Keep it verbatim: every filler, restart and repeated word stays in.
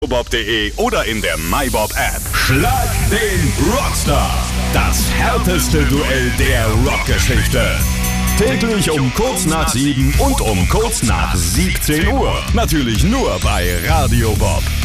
bob punkt de oder in der MyBob-App. Schlag den Rockstar. Das härteste Duell der Rockgeschichte. Täglich um kurz nach sieben und um kurz nach siebzehn Uhr. Natürlich nur bei Radio Bob.